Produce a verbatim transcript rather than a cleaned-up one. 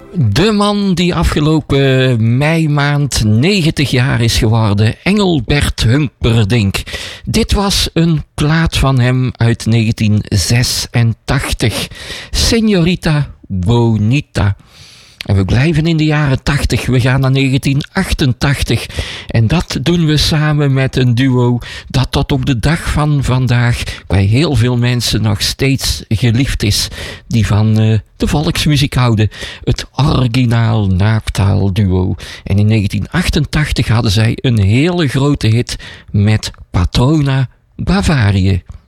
De man die afgelopen meimaand negentig jaar is geworden, Engelbert Humperdinck. Dit was een plaat van hem uit negentien zesentachtig. Señorita Bonita. En we blijven in de jaren tachtig. We gaan naar negentien achtentachtig. En dat doen we samen met een duo dat tot op de dag van vandaag bij heel veel mensen nog steeds geliefd is. Die van uh, de volksmuziek houden. Het originaal Naaktaal-duo. En in negentien achtentachtig hadden zij een hele grote hit met Patrona Bavaria.